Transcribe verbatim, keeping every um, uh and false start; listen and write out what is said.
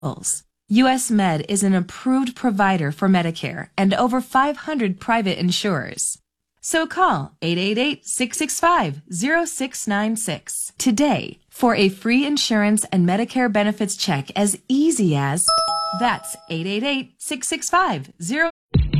U S Med is an approved provider for Medicare and over five hundred private insurers. So call eight eight eight, six six five, zero six nine six today for a free insurance and Medicare benefits check as easy as that's eight eight eight, six six five, zero